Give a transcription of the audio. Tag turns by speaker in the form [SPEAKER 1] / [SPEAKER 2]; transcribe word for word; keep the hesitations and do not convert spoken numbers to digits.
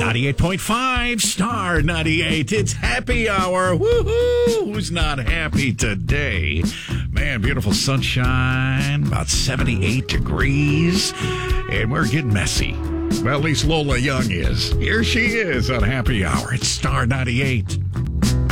[SPEAKER 1] ninety-eight point five, Star ninety-eight. It's happy hour. Woohoo! Who's not happy today? Man, beautiful sunshine, about seventy-eight degrees, and we're getting messy. Well, at least Lola Young is. Here she is on Happy Hour. It's Star ninety-eight.